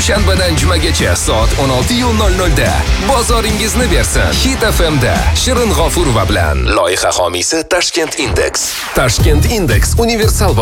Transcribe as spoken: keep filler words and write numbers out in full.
Dushanbadan jumagacha soat o'n olti nol nol da bozoringizni bersin. Hit F M da Shirin G'ofurova bilan. Loyiha homiysi Tashkent Index. Tashkent Index universal